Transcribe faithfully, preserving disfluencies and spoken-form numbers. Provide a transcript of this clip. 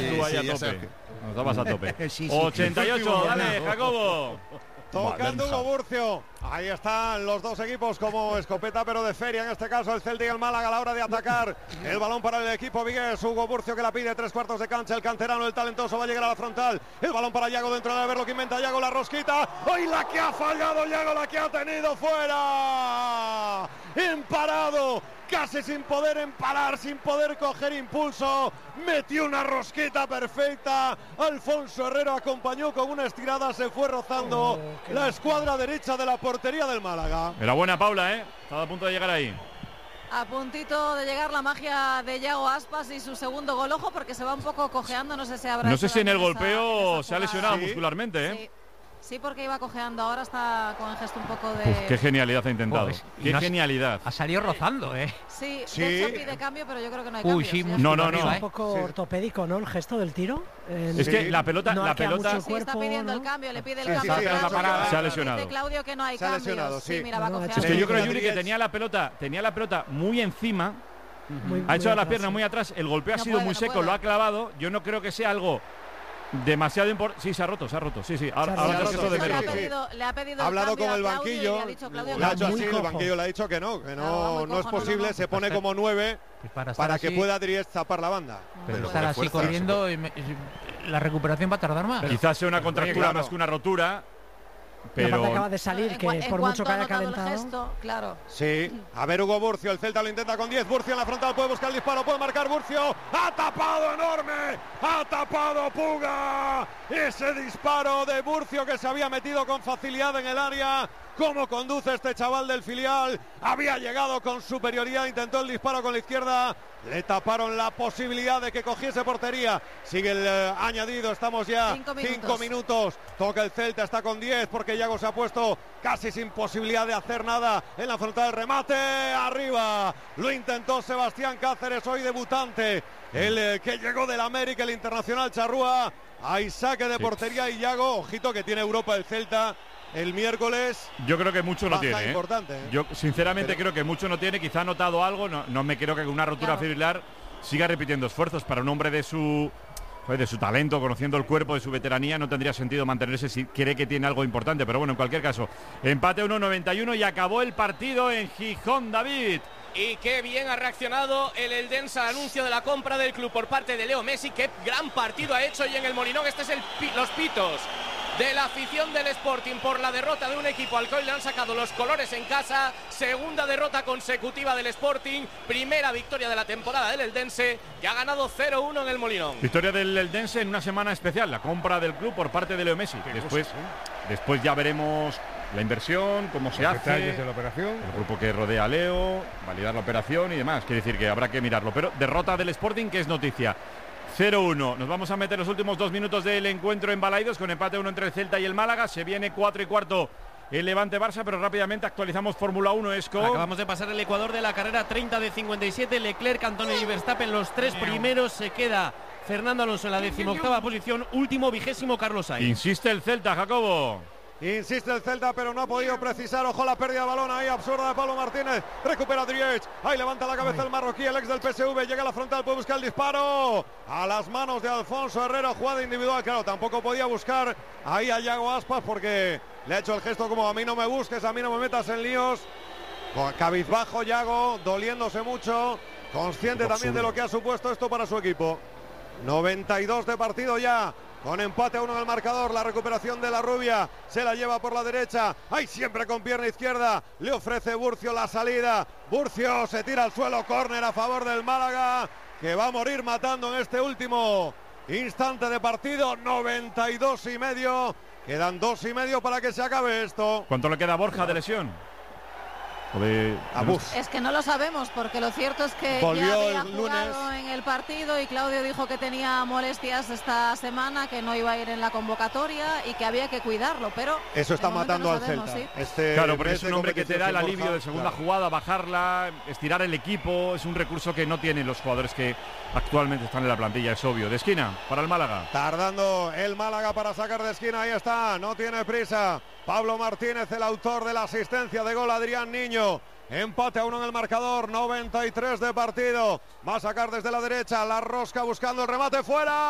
estabas tú ahí sí, a tope. No estabas a tope. sí, sí, ochenta y ocho, dale, Jacobo. Tocando Hugo Burcio. Ahí están los dos equipos como escopeta, pero de feria. En este caso, el Celta y el Málaga a la hora de atacar. El balón para el equipo vigués. Hugo Burcio que la pide, tres cuartos de cancha. El canterano, el talentoso, va a llegar a la frontal. El balón para Yago dentro de ver lo que inventa Yago, la rosquita. ¡Ay, la que ha fallado Yago, la que ha tenido fuera! Imparado. Casi sin poder emparar, sin poder coger impulso, metió una rosqueta perfecta. Alfonso Herrero acompañó con una estirada, se fue rozando oh, la escuadra derecha de la portería del Málaga. Era buena Paula, ¿eh? Estaba a punto de llegar ahí. A puntito de llegar la magia de Yago Aspas y su segundo gol, ojo, porque se va un poco cojeando, no sé si habrá... No sé si en el esa, golpeo se ha lesionado ¿Sí? muscularmente, ¿eh? Sí. Sí, porque iba cojeando, ahora está con el gesto un poco de... Uf, qué genialidad ha intentado. Pues, qué no genialidad. Ha salido rozando, ¿eh? Sí, sí. de hecho pide cambio, pero yo creo que no hay Uy, cambio. Sí, no, no, no. Es un poco sí. ortopédico, ¿no? El gesto del tiro. En... Es que la pelota... No la pelota... Sí, está pidiendo ¿no? el cambio, le pide el sí, cambio. Sí, sí, sí, la parada. Se ha lesionado. Dice Claudio que no hay se ha cambios. lesionado, sí. sí, mira, va no, cojeando. Es que yo creo, Yuri, que tenía la pelota, tenía la pelota muy encima. Muy, ha echado la pierna muy atrás, el golpeo no ha sido puede, muy no seco, puede. lo ha clavado. Yo no creo que sea algo demasiado importante. Sí, se ha roto, se ha roto. Sí, sí. Ahora, Se ha ahora roto, eso de sí, le, ha sí, sí. pedido, le ha pedido ha hablado el cambio con el a Claudio banquillo, y le ha dicho Claudio le ha hecho muy así, cojo. el banquillo le ha dicho que no, que no, Claro, no es cojo, posible, no, no. se pone como nueve pues para, para así, que pueda Dries tapar la banda. Pero, pero estar así corriendo, y me, la recuperación va a tardar más. Quizás sea una contractura claro. más que una rotura. Pero Pero acaba de salir, que en, por en mucho que haya calentado. calentado. Gesto, claro. Sí, a ver Hugo Burcio, el Celta lo intenta con diez, Burcio en la frontal, puede buscar el disparo, puede marcar Burcio, ha tapado enorme, ha tapado Puga, ese disparo de Burcio que se había metido con facilidad en el área. Cómo conduce este chaval del filial, había llegado con superioridad, intentó el disparo con la izquierda, le taparon la posibilidad de que cogiese portería. Sigue el eh, añadido, estamos ya cinco minutos. cinco minutos, toca el Celta, está con diez porque Yago se ha puesto casi sin posibilidad de hacer nada en la frontal del remate, arriba, lo intentó Sebastián Cáceres, hoy debutante, el eh, que llegó del América, el internacional charrúa, hay saque de portería y Yago, ojito que tiene Europa el Celta el miércoles. Yo creo que mucho no tiene. Importante, ¿eh? ¿eh? Yo sinceramente Pero... creo que mucho no tiene. Quizá ha notado algo. No, no me creo que con una rotura claro. fibrilar siga repitiendo esfuerzos. Para un hombre de su de su talento, conociendo el cuerpo, de su veteranía, no tendría sentido mantenerse si cree que tiene algo importante. Pero bueno, en cualquier caso, empate uno noventa y uno y acabó el partido en Gijón, David. Y qué bien ha reaccionado el Eldense al anuncio de la compra del club por parte de Leo Messi. Qué gran partido ha hecho hoy en el Molinón. Este es el los pitos de la afición del Sporting por la derrota de un equipo al que hoy le han sacado los colores en casa. Segunda derrota consecutiva del Sporting, primera victoria de la temporada del Eldense, que ha ganado cero uno en el Molinón. Victoria del Eldense en una semana especial, la compra del club por parte de Leo Messi. Después, cosas, ¿eh? después ya veremos la inversión, cómo se Los hace, detalles de la operación, el grupo que rodea a Leo, validar la operación y demás. Quiere decir que habrá que mirarlo. Pero derrota del Sporting, que es noticia. cero uno. Nos vamos a meter los últimos dos minutos del encuentro en Balaidos con empate uno entre el Celta y el Málaga. Se viene cuatro y cuarto el Levante Barça, pero rápidamente actualizamos Fórmula uno. Esco. Acabamos de pasar el Ecuador de la carrera treinta de cincuenta y siete. Leclerc, Antonio y Verstappen, los tres primeros. Se queda Fernando Alonso en la decimoctava posición. Último, vigésimo, Carlos Sainz. Insiste el Celta, Jacobo. Insiste el Celta, pero no ha podido precisar. Ojo la pérdida de balón ahí, absurda de Pablo Martínez. Recupera Driech. Ahí levanta la cabeza el marroquí, el ex del P S V. Llega a la frontal, puede buscar el disparo. A las manos de Alfonso Herrero, jugada individual. Claro, tampoco podía buscar ahí a Yago Aspas porque le ha hecho el gesto como a mí no me busques, a mí no me metas en líos. Cabizbajo Yago, doliéndose mucho. Consciente también de lo que ha supuesto esto para su equipo. noventa y dos de partido ya. Con empate a uno en el marcador, la recuperación de la rubia, se la lleva por la derecha, ahí siempre con pierna izquierda, le ofrece Burcio la salida, Burcio se tira al suelo, córner a favor del Málaga, que va a morir matando en este último instante de partido, noventa y dos y medio, quedan dos y medio para que se acabe esto. ¿Cuánto le queda a Borja de lesión? De... Es que no lo sabemos, porque lo cierto es que Volvió ya había el jugado lunes en el partido y Claudio dijo que tenía molestias esta semana, que no iba a ir en la convocatoria y que había que cuidarlo, pero eso está matando no al sabemos, Celta. ¿sí? Este claro, pero es un hombre que te da el alivio Borja, de segunda claro. jugada, bajarla, estirar el equipo, es un recurso que no tienen los jugadores que actualmente están en la plantilla, es obvio. De esquina, para el Málaga. Tardando el Málaga para sacar de esquina, ahí está, no tiene prisa. Pablo Martínez, el autor de la asistencia de gol, Adrián Niño. Empate a uno en el marcador, noventa y tres de partido. Va a sacar desde la derecha, la rosca buscando el remate fuera.